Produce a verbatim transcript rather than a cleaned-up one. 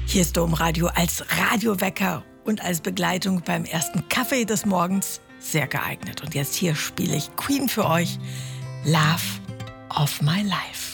Hier ist Domradio als Radiowecker und als Begleitung beim ersten Kaffee des Morgens sehr geeignet. Und jetzt hier spiele ich Queen für euch, Love of My Life.